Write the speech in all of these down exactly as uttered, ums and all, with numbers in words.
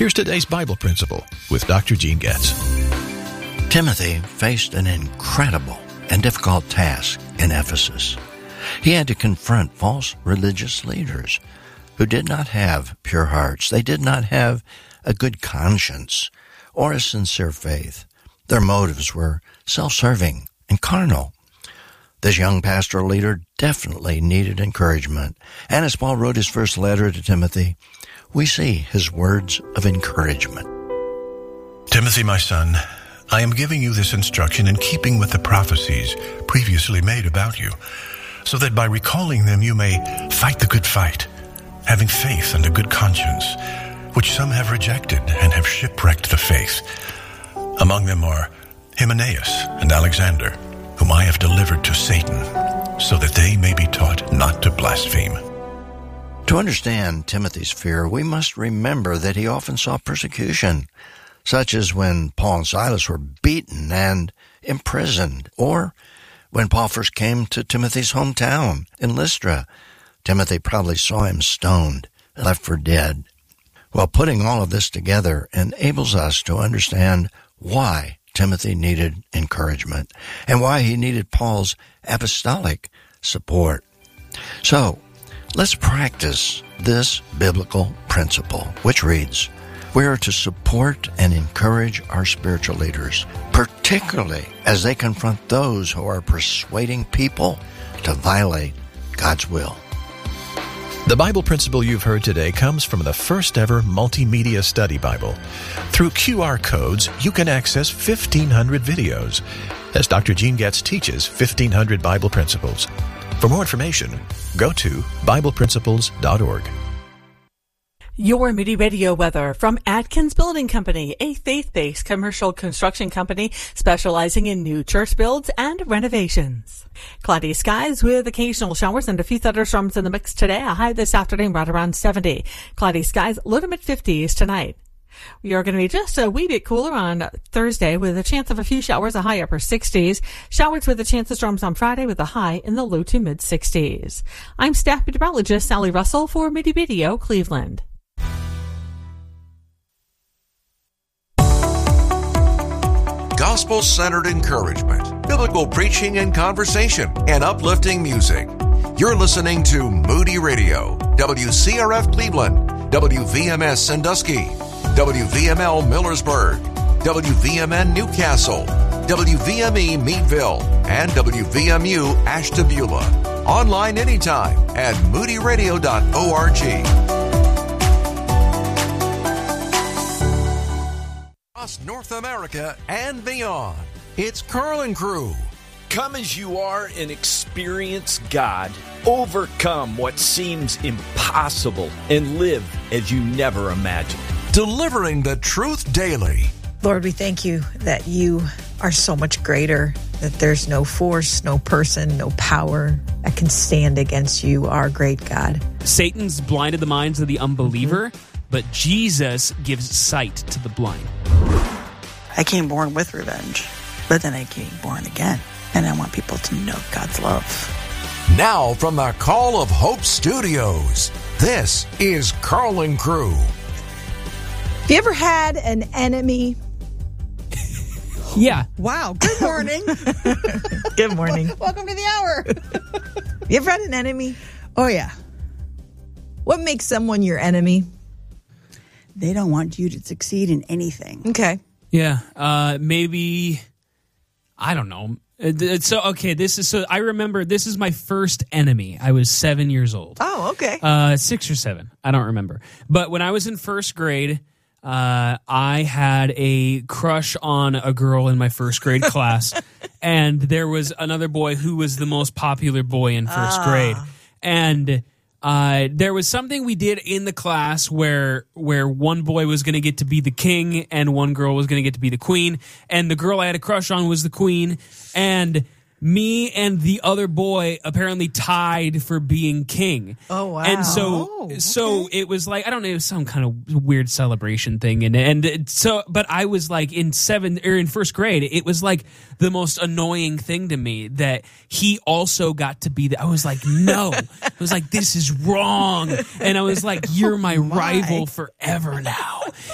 Here's today's Bible principle with Doctor Gene Getz. Timothy faced an incredible and difficult task in Ephesus. He had to confront false religious leaders who did not have pure hearts. They did not have a good conscience or a sincere faith. Their motives were self-serving and carnal. This young pastoral leader definitely needed encouragement. And as Paul wrote his first letter to Timothy, we see his words of encouragement. Timothy, my son, I am giving you this instruction in keeping with the prophecies previously made about you, so that by recalling them you may fight the good fight, having faith and a good conscience, which some have rejected and have shipwrecked the faith. Among them are Hymenaeus and Alexander, whom I have delivered to Satan, so that they may be taught not to blaspheme. To understand Timothy's fear, we must remember that he often saw persecution, such as when Paul and Silas were beaten and imprisoned, or when Paul first came to Timothy's hometown in Lystra. Timothy probably saw him stoned and left for dead. Well, putting all of this together enables us to understand why Timothy needed encouragement and why he needed Paul's apostolic support. So, let's practice this biblical principle, which reads, we are to support and encourage our spiritual leaders, particularly as they confront those who are persuading people to violate God's will. The Bible principle you've heard today comes from the first ever multimedia study Bible. Through Q R codes, you can access fifteen hundred videos as Doctor Gene Getz teaches fifteen hundred Bible principles. For more information, go to Bible Principles dot org. Your Moody Radio weather from Atkins Building Company, a faith-based commercial construction company specializing in new church builds and renovations. Cloudy skies with occasional showers and a few thunderstorms in the mix today. A high this afternoon right around seventy. Cloudy skies, low to mid-fifties tonight. We are going to be just a wee bit cooler on Thursday with a chance of a few showers, a high upper sixties. Showers with a chance of storms on Friday with a high in the low to mid-sixties. I'm staff meteorologist Sally Russell for Moody Radio, Cleveland. Gospel-centered encouragement, biblical preaching and conversation, and uplifting music. You're listening to Moody Radio, W C R F Cleveland, W V M S Sandusky, W V M L Millersburg, W V M N Newcastle, W V M E Meadville, and W V M U Ashtabula. Online anytime at moody radio dot org. Across North America and beyond, it's Carl and Crew. Come as you are and experience God. Overcome what seems impossible and live as you never imagined. Delivering the truth daily. Lord, we thank you that you are so much greater, that there's no force, no person, no power that can stand against you, our great God. Satan's blinded the minds of the unbeliever, mm-hmm. but Jesus gives sight to the blind. I came born with revenge, but then I came born again, and I want people to know God's love. Now from the Call of Hope Studios, this is Carl and Crew. Have you ever had an enemy? Yeah. Wow. Good morning. Good morning. Welcome to the hour. You ever had an enemy? Oh, yeah. What makes someone your enemy? They don't want you to succeed in anything. Okay. Yeah. Uh, maybe, I don't know. So, okay, this is, so I remember this is my first enemy. I was seven years old. Oh, okay. Uh, six or seven. I don't remember. But when I was in first grade, Uh, I had a crush on a girl in my first grade class, and there was another boy who was the most popular boy in first ah. grade. And uh, there was something we did in the class where where one boy was going to get to be the king and one girl was going to get to be the queen. And the girl I had a crush on was the queen. And me and the other boy apparently tied for being king. Oh, wow. And so oh, okay. so it was like, I don't know, it was some kind of weird celebration thing. And and it, so, but I was like in seventh or in first grade, it was like the most annoying thing to me that he also got to be the, I was like, no. I was like, this is wrong. And I was like, you're my, oh my. rival forever now.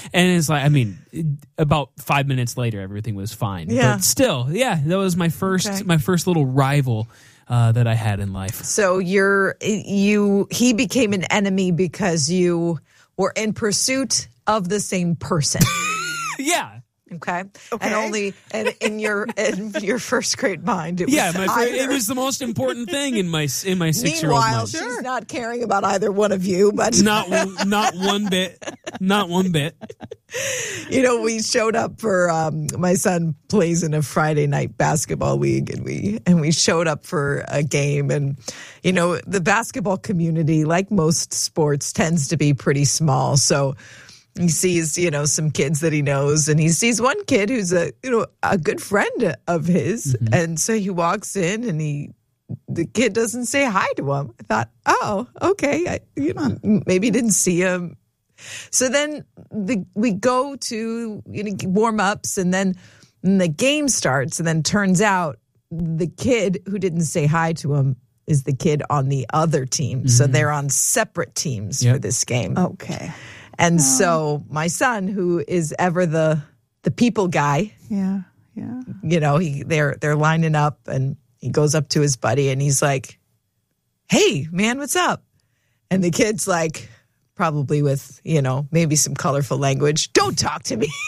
And it's like, I mean, about five minutes later, everything was fine. Yeah. But still, yeah, that was my first, Okay. my first little rival uh, that I had in life. So you're you he became an enemy because you were in pursuit of the same person. Yeah. Okay. And only and in your in your first grade mind, it was Yeah, my fir- either. it was the most important thing in my in my six year old Meanwhile, mind. she's not caring about either one of you, but Not one- not one bit, not one bit. you know, we showed up for um, my son plays in a Friday night basketball league, and we and we showed up for a game, and you know, the basketball community, like most sports, tends to be pretty small, so. He sees, you know, some kids that he knows, and he sees one kid who's a, you know, a good friend of his. Mm-hmm. And so he walks in, and he, the kid doesn't say hi to him. I thought, oh, okay, I, you know, maybe he didn't see him. So then the, we go to, you know, warm ups, and then the game starts, and then turns out the kid who didn't say hi to him is the kid on the other team. Mm-hmm. So they're on separate teams yep. for this game. Okay. And so my son, who is ever the the people guy, yeah, yeah, you know, he they're they're lining up, and he goes up to his buddy, and he's like, "Hey, man, what's up?" And the kid's like, probably with, you know, maybe some colorful language, "Don't talk to me."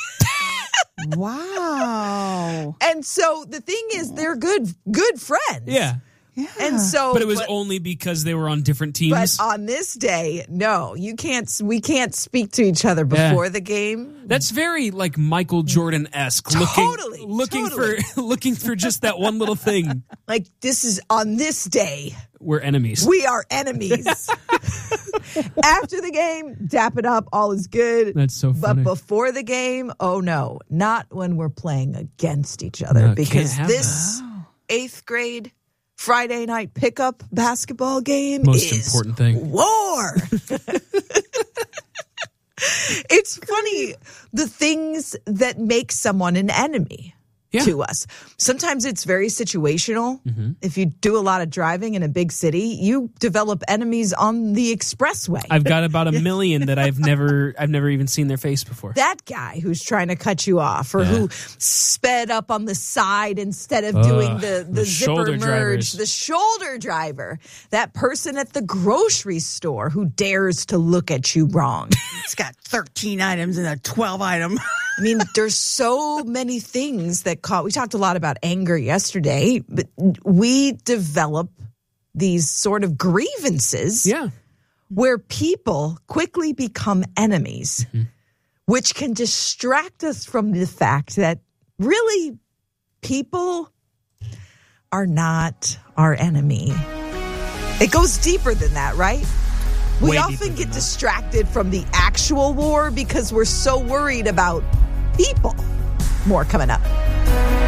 Wow. And so the thing is, they're good good friends. Yeah. Yeah. And so, But it was but, only because they were on different teams. But on this day, no, you can't. We can't speak to each other before Yeah. the game. That's very like Michael Jordan-esque. Totally, looking, looking totally. for looking for just that one little thing. Like, this is on this day. We're enemies. We are enemies. After the game, dap it up. All is good. That's so But funny. before the game, oh no, not when we're playing against each other. No, can't because have this eighth grade Friday night pickup basketball game Most is important thing. war. It's funny, the things that make someone an enemy. Yeah. To us. Sometimes it's very situational. Mm-hmm. If you do a lot of driving in a big city, you develop enemies on the expressway. I've got about a million that I've never I've never even seen their face before. That guy who's trying to cut you off, or Yeah. who sped up on the side instead of Ugh, doing the, the, the zipper shoulder merge, drivers. the shoulder driver, that person at the grocery store who dares to look at you wrong. It's got thirteen items and a twelve item. I mean, there's so many things that cause. We talked a lot about anger yesterday, but we develop these sort of grievances Yeah. where people quickly become enemies, mm-hmm. which can distract us from the fact that really people are not our enemy. It goes deeper than that, right? We Way often deeper get than that. distracted from the actual war because we're so worried about people. More coming up.